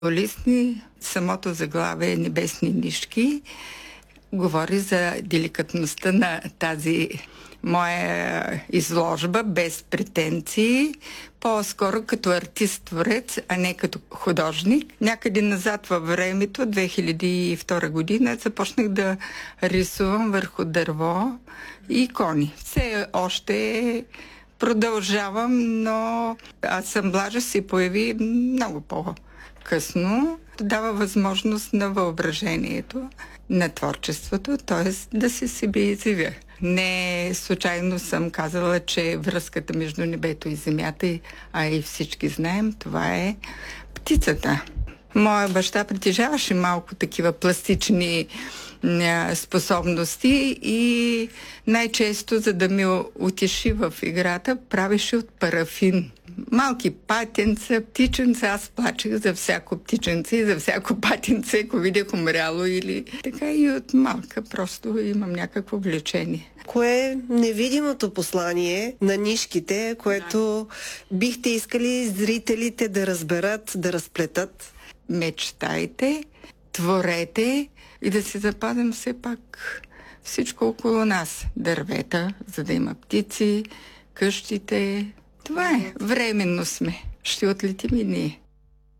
Листни, самото заглавие Небесни нишки говори за деликатността на тази моя изложба, без претенции, по-скоро като артист-творец, а не като художник. Някъде назад във времето, 2002 година, започнах да рисувам върху дърво и икони. Все още продължавам, но асамблажа се появи много по-късно. Дава възможност на въображението, на творчеството, т.е. да се себе изявя. Не случайно съм казала, че връзката между небето и земята, а и всички знаем, това е птицата. Моя баща притежаваше малко такива пластични способности и най-често, за да ме утеши в играта, правеше от парафин. Малки патенца, птиченца, аз плачех за всяко птиченце и за всяко патенце, ако видях умряло или така, и от малка просто имам някакво влечение. Кое е невидимото послание на нишките, което бихте искали зрителите да разберат, да разплетат? Мечтайте, творете и да си запазим все пак всичко около нас. Дървета, за да има птици, къщите. Това е. Временно сме. Ще отлетим и ние.